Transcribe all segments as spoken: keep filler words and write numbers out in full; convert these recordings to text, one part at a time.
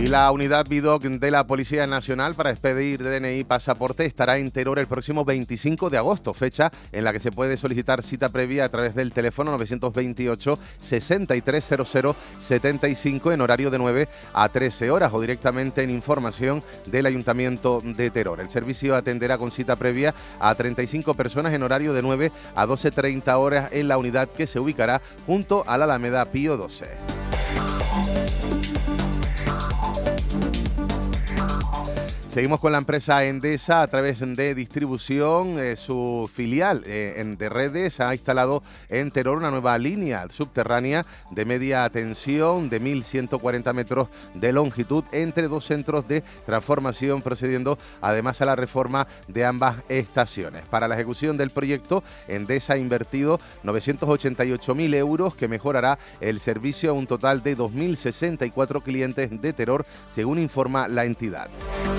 Y la unidad B I D O C de la Policía Nacional para expedir D N I y pasaporte estará en Teror el próximo veinticinco de agosto, fecha en la que se puede solicitar cita previa a través del teléfono novecientos veintiocho, sesenta y tres cero cero, setenta y cinco en horario de nueve a trece horas o directamente en información del Ayuntamiento de Teror. El servicio atenderá con cita previa a treinta y cinco personas en horario de nueve a doce treinta horas en la unidad que se ubicará junto a la Alameda Pío doce. Seguimos con la empresa Endesa a través de distribución. Eh, su filial eh, en, de redes ha instalado en Teror una nueva línea subterránea de media tensión de mil ciento cuarenta metros de longitud entre dos centros de transformación, procediendo además a la reforma de ambas estaciones. Para la ejecución del proyecto, Endesa ha invertido novecientos ochenta y ocho mil euros, que mejorará el servicio a un total de dos mil sesenta y cuatro clientes de Teror, según informa la entidad.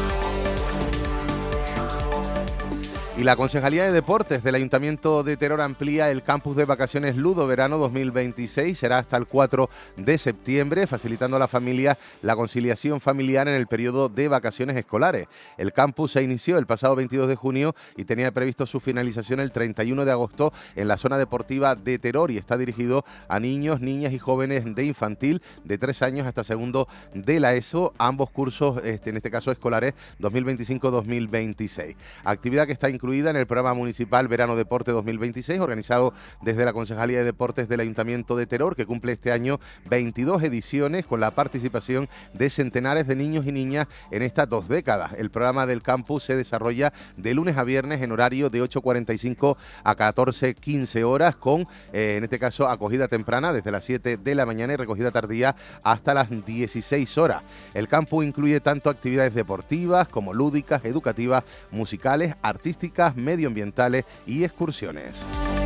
Y la Concejalía de Deportes del Ayuntamiento de Teror amplía el campus de vacaciones Ludo Verano dos mil veintiséis. Será hasta el cuatro de septiembre, facilitando a la familia la conciliación familiar en el periodo de vacaciones escolares. El campus se inició el pasado veintidós de junio y tenía previsto su finalización el treinta y uno de agosto en la zona deportiva de Teror, y está dirigido a niños, niñas y jóvenes de infantil de tres años hasta segundo de la ESO, ambos cursos, este, en este caso escolares dos mil veinticinco dos mil veintiséis. Actividad que está incluida en el programa municipal Verano Deporte dos mil veintiséis, organizado desde la Concejalía de Deportes del Ayuntamiento de Teror, que cumple este año veintidós ediciones con la participación de centenares de niños y niñas en estas dos décadas. El programa del campus se desarrolla de lunes a viernes en horario de ocho cuarenta y cinco a catorce quince horas, con, eh, en este caso, acogida temprana desde las siete de la mañana y recogida tardía hasta las dieciséis horas. El campus incluye tanto actividades deportivas como lúdicas, educativas, musicales, artísticas, medioambientales y excursiones.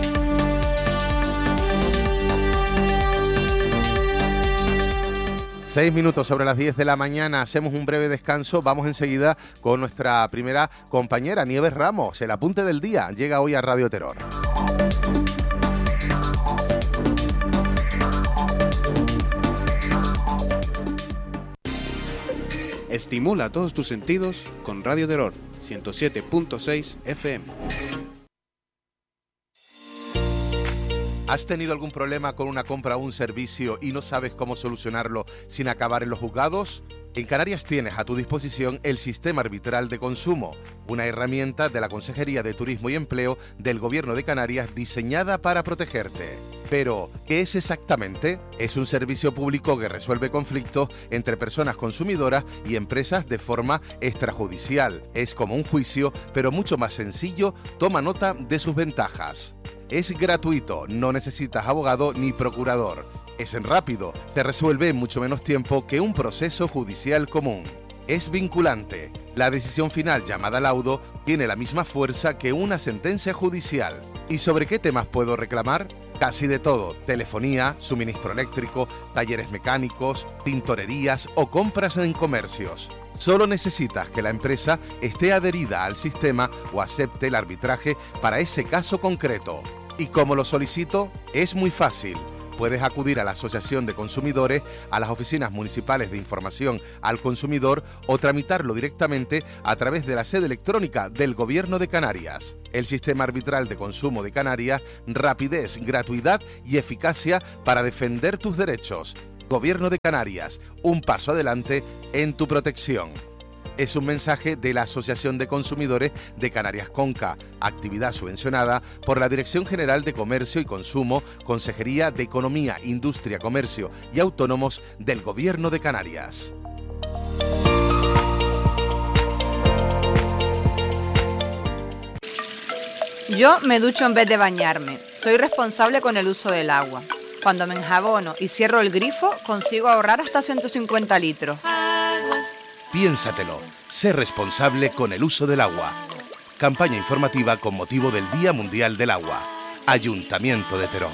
Seis minutos sobre las diez de la mañana, hacemos un breve descanso, vamos enseguida con nuestra primera compañera, Nieves Ramos. El apunte del día llega hoy a Radio Teror. Estimula todos tus sentidos con Radio Teror ciento siete punto seis F M. ¿Has tenido algún problema con una compra o un servicio y no sabes cómo solucionarlo sin acabar en los juzgados? En Canarias tienes a tu disposición el Sistema Arbitral de Consumo, una herramienta de la Consejería de Turismo y Empleo del Gobierno de Canarias diseñada para protegerte. Pero, ¿qué es exactamente? Es un servicio público que resuelve conflictos entre personas consumidoras y empresas de forma extrajudicial. Es como un juicio, pero mucho más sencillo. Toma nota de sus ventajas. Es gratuito, no necesitas abogado ni procurador. Es rápido, se resuelve en mucho menos tiempo que un proceso judicial común. Es vinculante. La decisión final, llamada laudo, tiene la misma fuerza que una sentencia judicial. ¿Y sobre qué temas puedo reclamar? Casi de todo: telefonía, suministro eléctrico, talleres mecánicos, tintorerías o compras en comercios. Solo necesitas que la empresa esté adherida al sistema o acepte el arbitraje para ese caso concreto. ¿Y cómo lo solicito? Es muy fácil. Puedes acudir a la Asociación de Consumidores, a las oficinas municipales de información al consumidor o tramitarlo directamente a través de la sede electrónica del Gobierno de Canarias. El Sistema Arbitral de Consumo de Canarias: rapidez, gratuidad y eficacia para defender tus derechos. Gobierno de Canarias, un paso adelante en tu protección. Es un mensaje de la Asociación de Consumidores de Canarias Conca, actividad subvencionada por la Dirección General de Comercio y Consumo, Consejería de Economía, Industria, Comercio y Autónomos del Gobierno de Canarias. Yo me ducho en vez de bañarme. Soy responsable con el uso del agua. Cuando me enjabono y cierro el grifo, consigo ahorrar hasta ciento cincuenta litros. Piénsatelo, sé responsable con el uso del agua. Campaña informativa con motivo del Día Mundial del Agua. Ayuntamiento de Teror.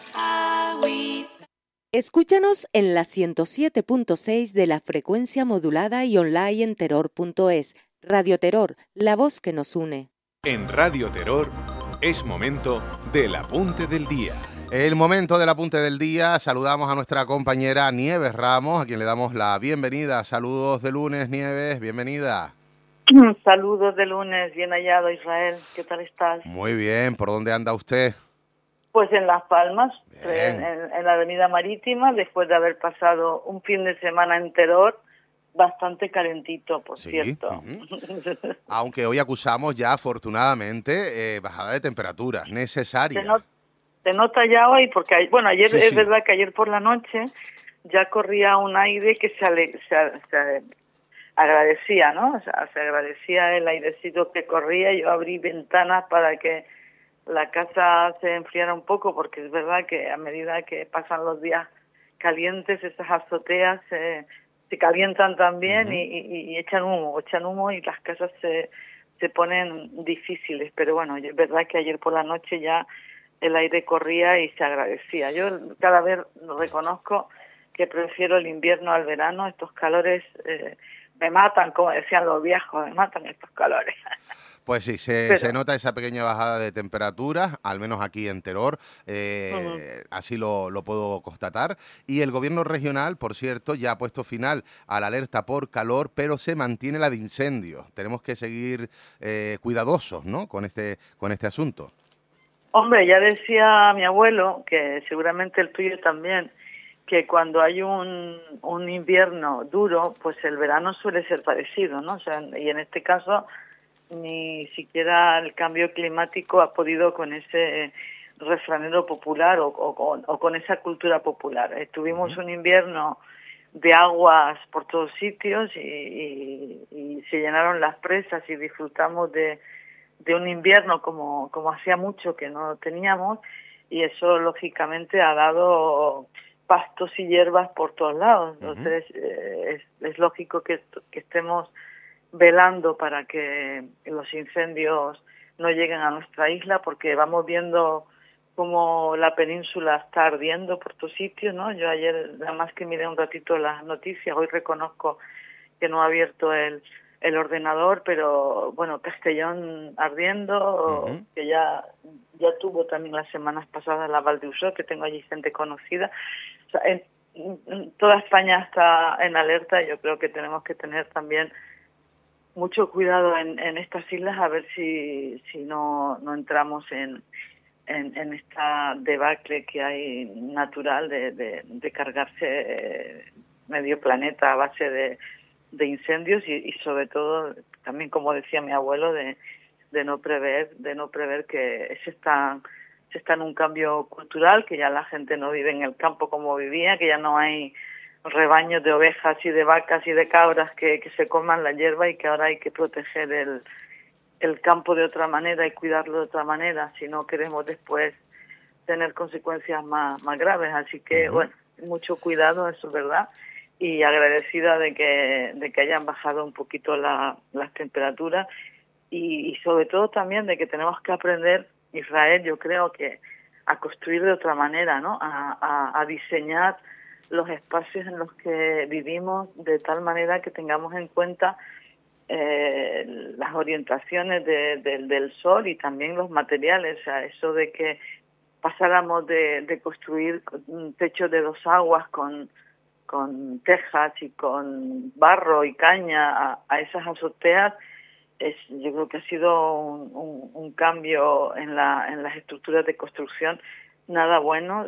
Escúchanos en la ciento siete punto seis de la frecuencia modulada y online en teror punto es. Radio Teror, la voz que nos une. En Radio Teror es momento del apunte del día. El momento del apunte del día. Saludamos a nuestra compañera Nieves Ramos, a quien le damos la bienvenida. Saludos de lunes, Nieves, bienvenida. Saludos de lunes, bien hallado, Israel. ¿Qué tal estás? Muy bien, ¿por dónde anda usted? Pues en Las Palmas, Bien. en, en, en la avenida Marítima, después de haber pasado un fin de semana en Teror, bastante calentito, por Sí, cierto. uh-huh. Aunque hoy acusamos ya, afortunadamente, eh, bajada de temperaturas necesaria. Se, not, se nota ya hoy, porque, hay, bueno, ayer sí, es sí. verdad que ayer por la noche ya corría un aire que se, ale, se, se agradecía, ¿no? O sea, se agradecía el airecito que corría. Yo abrí ventanas para que la casa se enfriara un poco, porque es verdad que a medida que pasan los días calientes, esas azoteas se, se calientan también uh-huh. y, y, y echan humo, echan humo y las casas se, se ponen difíciles. Pero bueno, es verdad que ayer por la noche ya el aire corría y se agradecía. Yo cada vez reconozco que prefiero el invierno al verano. Estos calores eh, me matan, como decían los viejos, me matan estos calores. Pues sí, se, Pero, se nota esa pequeña bajada de temperatura, al menos aquí en Teror, eh, uh-huh. así lo, lo puedo constatar. Y el gobierno regional, por cierto, ya ha puesto final a la alerta por calor, pero se mantiene la de incendios. Tenemos que seguir eh, cuidadosos, ¿no?, con este, con este asunto. Hombre, ya decía mi abuelo, que seguramente el tuyo también, que cuando hay un, un invierno duro, pues el verano suele ser parecido, ¿no? O sea, y en este caso ni siquiera el cambio climático ha podido con ese refranero popular o, o, o con esa cultura popular. Eh, tuvimos un invierno de aguas por todos sitios y, y, y se llenaron las presas y disfrutamos de, de un invierno como, como hacía mucho que no teníamos, y eso lógicamente ha dado pastos y hierbas por todos lados. Entonces uh-huh. eh, es, es lógico que, que estemos velando para que los incendios no lleguen a nuestra isla, porque vamos viendo cómo la península está ardiendo por todos sitios, ¿no? Yo ayer nada más que miré un ratito las noticias, hoy reconozco que no he abierto el, el ordenador, pero bueno, Castellón ardiendo, uh-huh. que ya, ya tuvo también las semanas pasadas la Val d'Uixó, que tengo allí gente conocida. O sea, en, en, toda España está en alerta. Yo creo que tenemos que tener también mucho cuidado en, en estas islas, a ver si, si no, no entramos en, en, en esta debacle que hay natural de, de, de cargarse eh, medio planeta a base de, de incendios y, y sobre todo, también como decía mi abuelo, de, de no prever, de no prever que se está, se está en un cambio cultural, que ya la gente no vive en el campo como vivía, que ya no hay rebaños de ovejas y de vacas y de cabras que, que se coman la hierba, y que ahora hay que proteger el, el campo de otra manera y cuidarlo de otra manera si no queremos después tener consecuencias más, más graves. Así que, uh-huh. bueno, mucho cuidado, eso es verdad, y agradecida de que, de que hayan bajado un poquito la, las temperaturas y, y sobre todo también de que tenemos que aprender, Israel, yo creo que a construir de otra manera, ¿no? A, a, a diseñar los espacios en los que vivimos de tal manera que tengamos en cuenta eh, las orientaciones de, de, del sol y también los materiales. O sea, eso de que pasáramos de, de construir un techo de dos aguas con, con tejas y con barro y caña a, a esas azoteas, es, yo creo que ha sido un, un, un cambio en, la, en las estructuras de construcción nada bueno.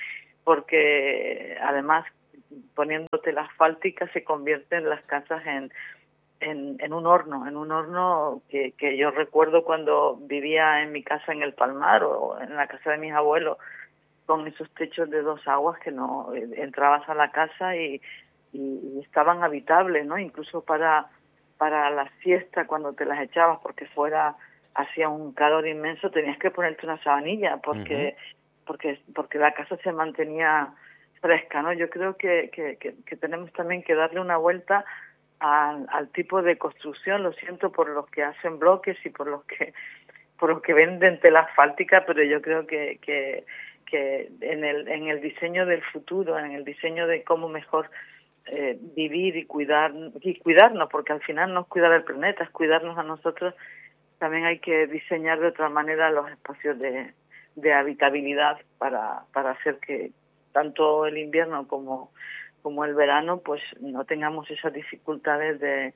Porque además poniéndote la asfáltica se convierten las casas en, en, en un horno, en un horno que, que yo recuerdo cuando vivía en mi casa en el Palmar o en la casa de mis abuelos, con esos techos de dos aguas que no entrabas a la casa y, y, y estaban habitables, ¿no? Incluso para, para la siesta, cuando te las echabas porque fuera hacía un calor inmenso, tenías que ponerte una sabanilla porque... Uh-huh. porque porque la casa se mantenía fresca, ¿no? Yo creo que, que, que, que tenemos también que darle una vuelta al, al tipo de construcción. Lo siento por los que hacen bloques y por los que por los que venden tela asfáltica, pero yo creo que, que, que en el en el diseño del futuro, en el diseño de cómo mejor eh, vivir y cuidar y cuidarnos, porque al final no es cuidar el planeta, es cuidarnos a nosotros. También hay que diseñar de otra manera los espacios de de habitabilidad para, para hacer que tanto el invierno como, como el verano pues no tengamos esas dificultades de,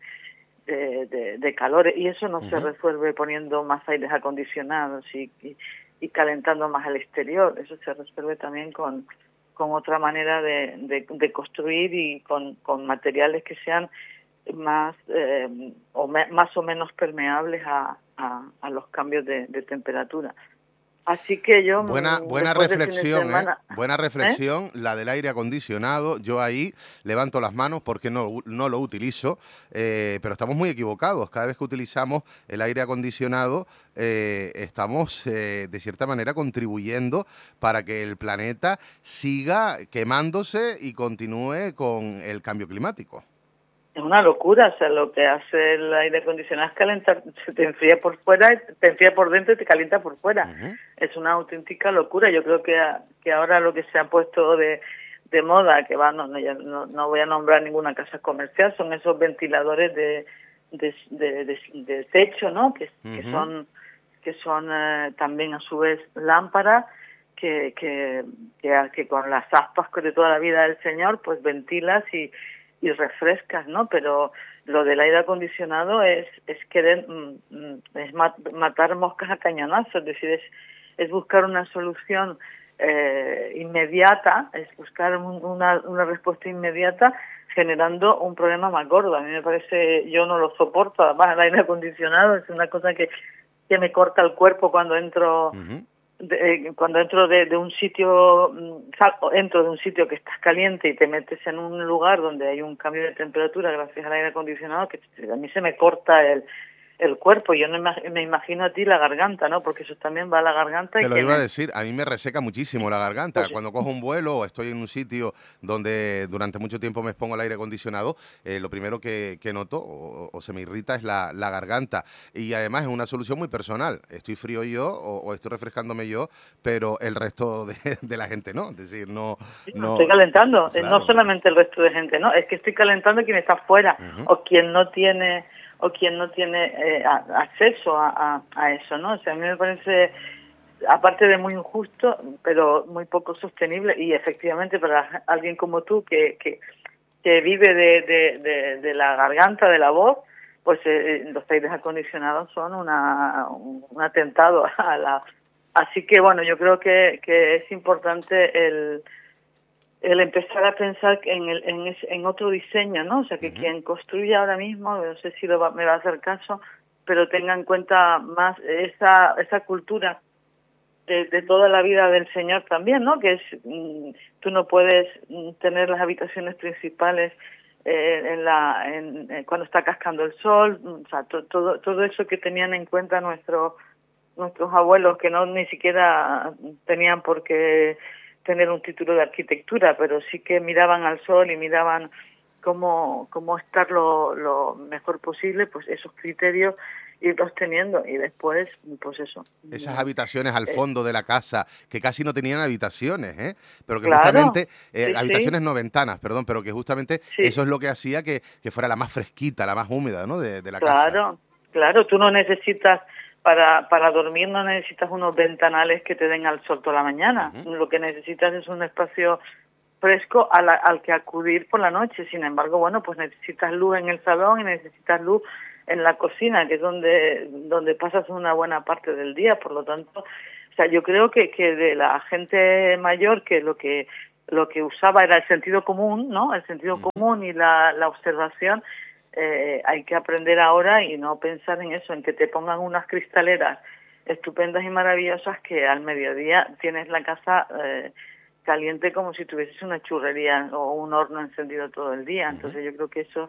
de, de, de calor. Y eso no uh-huh. se resuelve poniendo más aires acondicionados y, y, y calentando más el exterior. Eso se resuelve también con, con otra manera de, de, de construir y con, con materiales que sean más eh, o me, más o menos permeables a, a, a los cambios de, de temperatura. Así que yo buena buena reflexión, semana, ¿eh? Buena reflexión, ¿eh? La del aire acondicionado. Yo ahí levanto las manos porque no, no lo utilizo, eh, pero estamos muy equivocados. Cada vez que utilizamos el aire acondicionado eh, estamos eh, de cierta manera contribuyendo para que el planeta siga quemándose y continúe con el cambio climático. Es una locura, o sea, lo que hace el aire acondicionado es calentar, se te enfría por fuera, te enfría por dentro y te calienta por fuera. Uh-huh. Es una auténtica locura. Yo creo que, que ahora lo que se ha puesto de, de moda, que va, no, no, no, no voy a nombrar ninguna casa comercial, son esos ventiladores de, de, de, de, de techo, ¿no? Que, uh-huh. que son, que son eh, también a su vez lámparas, que, que, que, que con las aspas de toda la vida del Señor, pues ventilas y y refrescas, ¿no? Pero lo del aire acondicionado es es querer es matar moscas a cañonazos, es decir, es, es buscar una solución eh, inmediata, es buscar un, una, una respuesta inmediata generando un problema más gordo. A mí me parece, yo no lo soporto, además el aire acondicionado es una cosa que, que me corta el cuerpo cuando entro... Uh-huh. De, cuando entro de, de un sitio, salgo, entro de un sitio que estás caliente y te metes en un lugar donde hay un cambio de temperatura gracias al aire acondicionado, que a mí se me corta el, el cuerpo. Yo no me imagino a ti la garganta, ¿no? Porque eso también va a la garganta. Te y lo que iba me... a decir, a mí me reseca muchísimo la garganta. Pues, cuando cojo un vuelo o estoy en un sitio donde durante mucho tiempo me expongo al aire acondicionado, eh, lo primero que, que noto o, o se me irrita es la, la garganta. Y además es una solución muy personal. Estoy frío yo o, o estoy refrescándome yo, pero el resto de, de la gente no. Es decir, no... no estoy calentando, claro. No solamente el resto de gente, no, es que estoy calentando quien está afuera uh-huh. o quien no tiene... o quien no tiene eh, acceso a, a, a eso, ¿no? O sea, a mí me parece, aparte de muy injusto, pero muy poco sostenible, y efectivamente para alguien como tú, que, que, que vive de, de, de, de la garganta, de la voz, pues eh, los aires acondicionados son una, un atentado a la... Así que, bueno, yo creo que, que es importante el... el empezar a pensar en, el, en, en otro diseño, ¿no? O sea, que uh-huh. quien construye ahora mismo, no sé si lo va, me va a hacer caso, pero tenga en cuenta más esa esa cultura de, de toda la vida del Señor también, ¿no? Que es, mm, tú no puedes tener las habitaciones principales eh, en la en, en, cuando está cascando el sol, o sea, to, todo todo eso que tenían en cuenta nuestros nuestros abuelos, que no ni siquiera tenían por qué tener un título de arquitectura, pero sí que miraban al sol y miraban cómo, cómo estar lo, lo mejor posible, pues esos criterios irlos teniendo y después, pues eso. Esas habitaciones al fondo eh, de la casa, que casi no tenían habitaciones, ¿eh? Pero que claro, justamente, eh, sí, habitaciones sí. no ventanas, perdón, pero que justamente sí. eso es lo que hacía que, que fuera la más fresquita, la más húmeda, ¿no? De, de la claro, casa. Claro, claro, tú no necesitas... Para, para dormir no necesitas unos ventanales que te den al sol toda la mañana. Uh-huh. Lo que necesitas es un espacio fresco a la, al que acudir por la noche. Sin embargo, bueno, pues necesitas luz en el salón y necesitas luz en la cocina, que es donde, donde pasas una buena parte del día. Por lo tanto, o sea, yo creo que, que de la gente mayor, que lo que lo que usaba era el sentido común, ¿no? El sentido uh-huh. común y la, la observación. Eh, hay que aprender ahora y no pensar en eso, en que te pongan unas cristaleras estupendas y maravillosas que al mediodía tienes la casa eh, caliente como si tuvieses una churrería o un horno encendido todo el día. Entonces yo creo que eso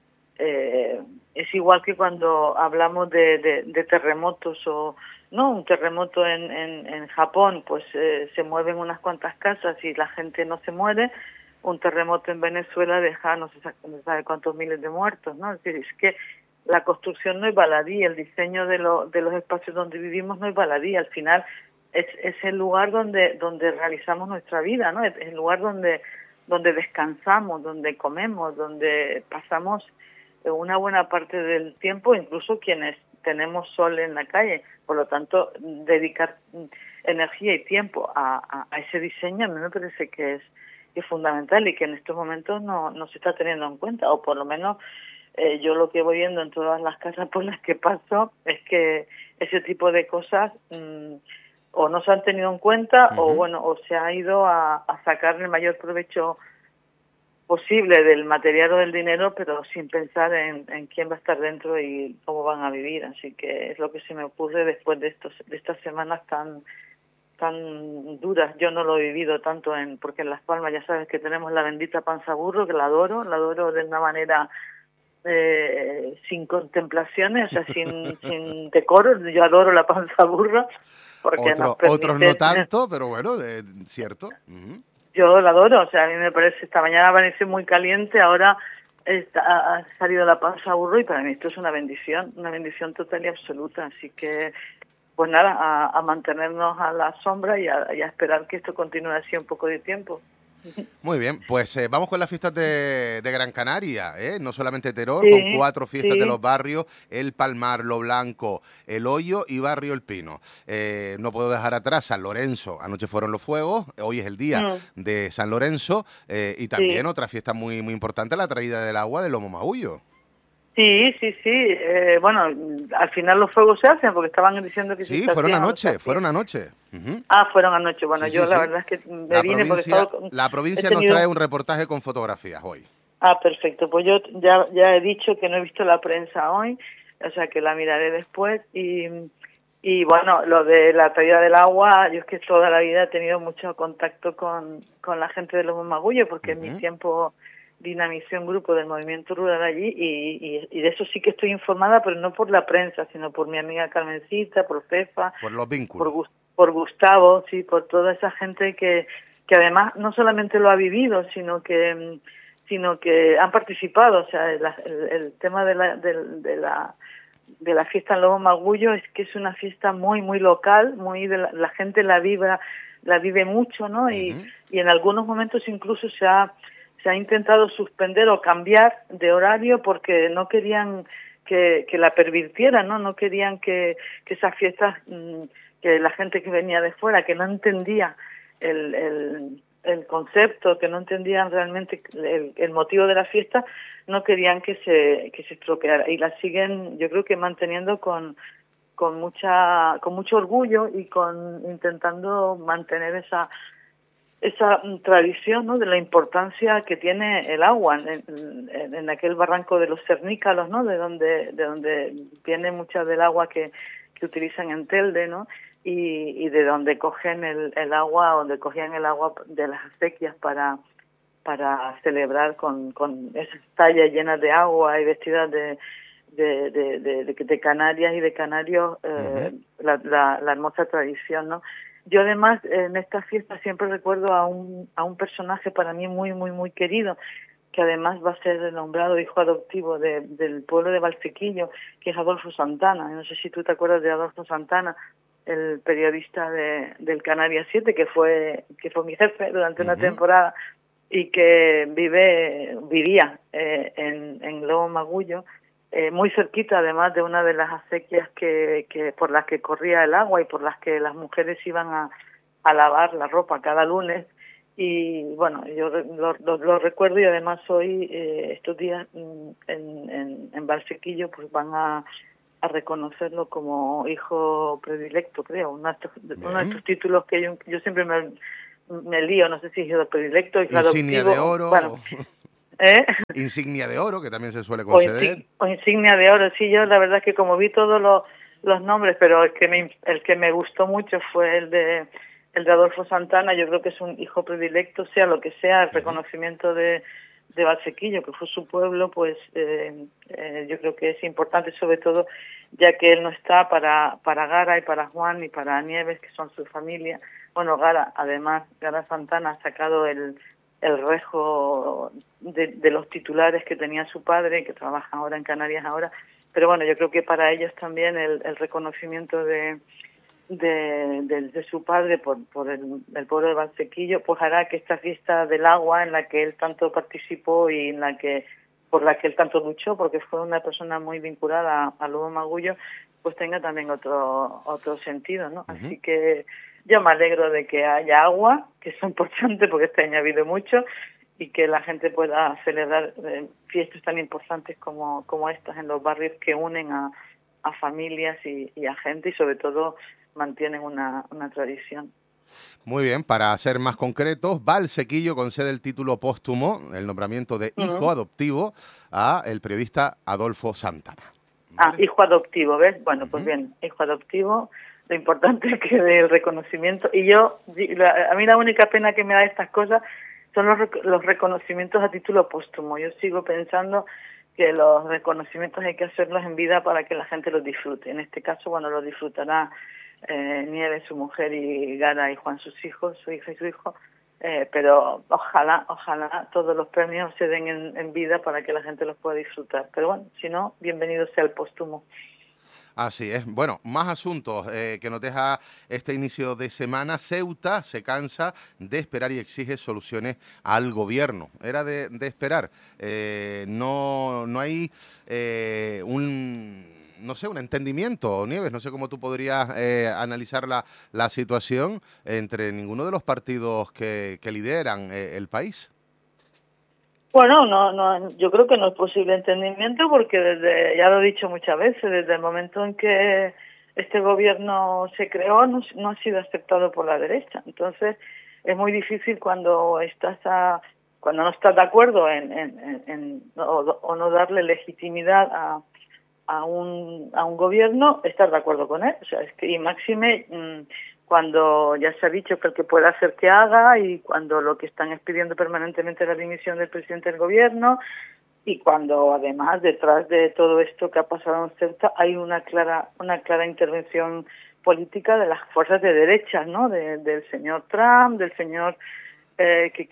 eh, es igual que cuando hablamos de, de, de terremotos o no, un terremoto en, en, en Japón, pues eh, se mueven unas cuantas casas y la gente no se muere. Un terremoto en Venezuela deja no se sabe cuántos miles de muertos, ¿no? Es decir, es que la construcción no es baladí, el diseño de, lo, de los espacios donde vivimos no es baladí, al final es, es el lugar donde donde realizamos nuestra vida, ¿no? Es el lugar donde donde descansamos, donde comemos, donde pasamos una buena parte del tiempo, incluso quienes tenemos sol en la calle. Por lo tanto, dedicar energía y tiempo a, a, a ese diseño, a mí me parece que es, que es fundamental y que en estos momentos no, no se está teniendo en cuenta, o por lo menos eh, yo lo que voy viendo en todas las casas por las que paso es que ese tipo de cosas mmm, o no se han tenido en cuenta uh-huh. o bueno o se ha ido a, a sacar el mayor provecho posible del material o del dinero, pero sin pensar en, en quién va a estar dentro y cómo van a vivir. Así que es lo que se me ocurre después de estos de estas semanas tan tan duras. Yo no lo he vivido tanto en porque en Las Palmas ya sabes que tenemos la bendita panza burro, que la adoro, la adoro de una manera eh, sin contemplaciones, o sea, sin, sin decoro. Yo adoro la panza burro. Porque Otro, nos permite... Otros no tanto, pero bueno, eh, cierto. Uh-huh. Yo la adoro, o sea, a mí me parece, esta mañana apareció muy caliente, ahora está, ha salido la panza burro y para mí esto es una bendición, una bendición total y absoluta, así que pues nada, a, a mantenernos a la sombra y a, y a esperar que esto continúe así un poco de tiempo. Muy bien, pues eh, vamos con las fiestas de, de Gran Canaria, ¿eh? No solamente Teror, sí, con cuatro fiestas sí. de los barrios, El Palmar, Lo Blanco, El Hoyo y Barrio El Pino. Eh, no puedo dejar atrás San Lorenzo, anoche fueron los fuegos, hoy es el día mm. de San Lorenzo eh, y también sí. otra fiesta muy, muy importante, la traída del agua de Lomo Magullo. Sí, sí, sí. Eh, bueno, al final los fuegos se hacen porque estaban diciendo que sí, se fueron anoche, fueron anoche. Uh-huh. Ah, fueron anoche. Bueno, sí, yo sí, la sí. verdad es que me la vine porque estaba, estaba, la provincia tenido... nos trae un reportaje con fotografías hoy. Ah, perfecto. Pues yo ya ya he dicho que no he visto la prensa hoy, o sea que la miraré después y y bueno, lo de la traída del agua, yo es que toda la vida he tenido mucho contacto con con la gente de Lomo Magullo porque uh-huh. en mi tiempo dinamicé un grupo del movimiento rural allí y, y, y de eso sí que estoy informada, pero no por la prensa, sino por mi amiga Carmencita, por Fefa, por los vínculos, por, por Gustavo, sí, por toda esa gente que, que además no solamente lo ha vivido, sino que sino que han participado. O sea, el, el, el tema de la, de, de la de la fiesta en Lomo Magullo es que es una fiesta muy muy local, muy de la, la gente la vive la vive mucho, ¿no? Uh-huh. Y y en algunos momentos incluso se ha se ha intentado suspender o cambiar de horario porque no querían que, que la pervirtieran, ¿no? No querían que, que esas fiestas, que la gente que venía de fuera, que no entendía el, el, el concepto, que no entendían realmente el, el motivo de la fiesta, no querían que se, que se estropeara. Y la siguen, yo creo que manteniendo con, con, mucha, con mucho orgullo y con intentando mantener esa... esa tradición, ¿no? De la importancia que tiene el agua en, en, en aquel barranco de los cernícalos, ¿no? De donde de donde viene mucha del agua que, que utilizan en Telde, ¿no? Y, y de donde cogen el, el agua, donde cogían el agua de las acequias para para celebrar con, con esas tallas llenas de agua y vestidas de de, de, de, de, de Canarias y de canarios, eh, uh-huh. la, la, la hermosa tradición, ¿no? Yo además en esta fiesta siempre recuerdo a un a un personaje para mí muy muy muy querido, que además va a ser nombrado hijo adoptivo de, del pueblo de Valsequillo, que es Adolfo Santana. No sé si tú te acuerdas de Adolfo Santana, el periodista de, del Canarias siete, que fue que fue mi jefe durante uh-huh. una temporada y que vive vivía eh, en, en Lomo Magullo, Eh, muy cerquita además de una de las acequias que, que por las que corría el agua y por las que las mujeres iban a, a lavar la ropa cada lunes. Y bueno, yo lo, lo, lo recuerdo y además hoy, eh, estos días en, en, en Valsequillo, pues van a, a reconocerlo como hijo predilecto, creo, uno de estos, uno de estos títulos que yo, yo siempre me, me lío, no sé si es hijo predilecto, hijo insignia adoptivo. De oro. Bueno, ¿Eh? Insignia de oro, que también se suele conceder. O, insig o insignia de oro, sí, yo la verdad es que como vi todos los, los nombres, pero el que me el que me gustó mucho fue el de el de Adolfo Santana. Yo creo que es un hijo predilecto, sea lo que sea, el reconocimiento de, de Valsequillo, que fue su pueblo, pues eh, eh, yo creo que es importante, sobre todo ya que él no está, para, para Gara y para Juan y para Nieves, que son su familia. Bueno, Gara, además, Gara Santana ha sacado el el rejo de, de los titulares que tenía su padre, que trabaja ahora en Canarias ahora, pero bueno, yo creo que para ellos también el, el reconocimiento de, de, de, de su padre por, por el, el pueblo de Valsequillo, pues hará que esta fiesta del agua en la que él tanto participó y en la que por la que él tanto luchó, porque fue una persona muy vinculada a, a Lomo Magullo, pues tenga también otro otro sentido, ¿no? Uh-huh. Así que yo me alegro de que haya agua, que es importante porque este año ha habido mucho, y que la gente pueda celebrar eh, fiestas tan importantes como, como estas en los barrios que unen a, a familias y, y a gente y sobre todo mantienen una, una tradición. Muy bien, para ser más concretos, Valsequillo concede el título póstumo, el nombramiento de hijo uh-huh. adoptivo a el periodista Adolfo Santana. ¿Vale? Ah, hijo adoptivo, ¿ves? Bueno, uh-huh. pues bien, hijo adoptivo, lo importante es que dé el reconocimiento. Y yo, la, a mí la única pena que me da estas cosas son los, los reconocimientos a título póstumo. Yo sigo pensando que los reconocimientos hay que hacerlos en vida para que la gente los disfrute. En este caso, bueno, lo disfrutará eh, Nieves, su mujer, y Gara y Juan, sus hijos, su hija y su hijo, eh, pero ojalá, ojalá todos los premios se den en, en vida para que la gente los pueda disfrutar. Pero bueno, si no, bienvenido sea el póstumo. Así es. Bueno, más asuntos eh, que nos deja este inicio de semana. Ceuta se cansa de esperar y exige soluciones al gobierno. Era de, de esperar. Eh, no, no hay eh, un, no sé, un entendimiento, Nieves. No sé cómo tú podrías eh, analizar la, la situación entre ninguno de los partidos que, que lideran eh, el país. Bueno, no, no, yo creo que no es posible entendimiento porque desde, ya lo he dicho muchas veces, desde el momento en que este gobierno se creó no, no ha sido aceptado por la derecha. Entonces es muy difícil cuando estás a, cuando no estás de acuerdo en, en, en, en o, o no darle legitimidad a, a un a un gobierno, estar de acuerdo con él. O sea, es que y máxime mmm, cuando ya se ha dicho que el que pueda hacer que haga y cuando lo que están es pidiendo permanentemente la dimisión del presidente del gobierno y cuando además detrás de todo esto que ha pasado en Ceuta hay una clara una clara intervención política de las fuerzas de derecha, ¿no? De, del señor Trump, del señor eh, que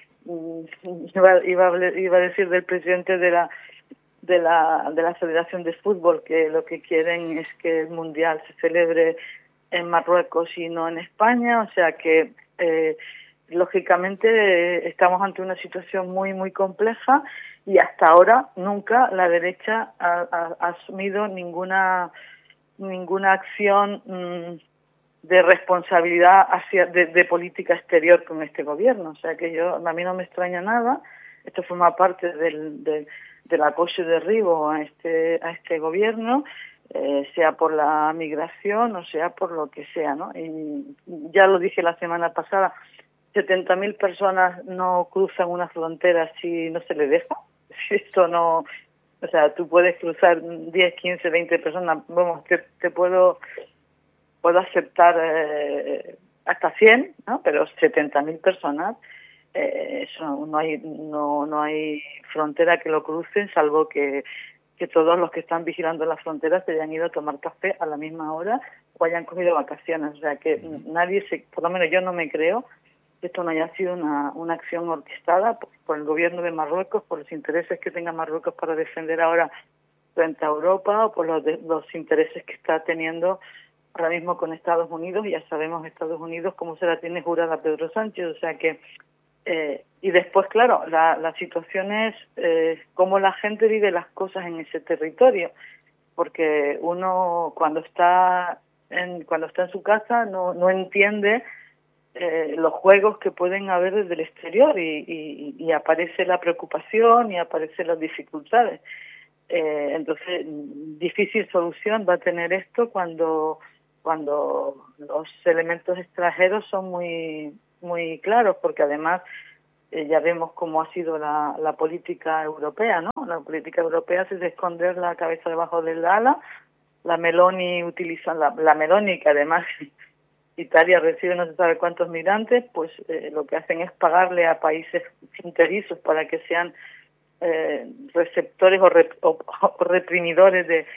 iba, iba, a, iba a decir del presidente de la de la de la Federación de Fútbol, que lo que quieren es que el mundial se celebre en Marruecos y no en España, o sea que eh, lógicamente eh, estamos ante una situación muy muy compleja y hasta ahora nunca la derecha ha, ha, ha asumido ninguna ninguna acción mmm, de responsabilidad hacia de, de política exterior con este gobierno, o sea que yo a mí no me extraña nada, esto forma parte del, del, del acoso y derribo a este a este gobierno. Eh, sea por la migración o sea por lo que sea, ¿no? Y ya lo dije la semana pasada, setenta mil personas no cruzan una frontera si no se les deja. Si esto no, o sea, tú puedes cruzar diez, quince, veinte personas, vamos, te, te puedo puedo aceptar eh, hasta cien, ¿no? Pero setenta mil personas, eh, eso no hay no no hay frontera que lo crucen, salvo que que todos los que están vigilando las fronteras se hayan ido a tomar café a la misma hora o hayan cogido vacaciones. O sea que nadie, se, por lo menos yo no me creo que esto no haya sido una, una acción orquestada por, por el gobierno de Marruecos, por los intereses que tenga Marruecos para defender ahora frente a Europa o por los, de, los intereses que está teniendo ahora mismo con Estados Unidos. Y ya sabemos Estados Unidos cómo se la tiene jurada Pedro Sánchez. O sea que Eh, y después, claro, la, la situación es eh, cómo la gente vive las cosas en ese territorio, porque uno cuando está en, cuando está en su casa no, no entiende eh, los juegos que pueden haber desde el exterior y, y, y aparece la preocupación y aparecen las dificultades. Eh, entonces, difícil solución va a tener esto cuando, cuando los elementos extranjeros son muy muy claros, porque además eh, ya vemos cómo ha sido la, la política europea, ¿no? La política europea es de esconder la cabeza debajo del ala. La Meloni utiliza, la, la Meloni que además Italia recibe no se sabe cuántos migrantes, pues eh, lo que hacen es pagarle a países fronterizos para que sean eh, receptores o, rep, o, o reprimidores de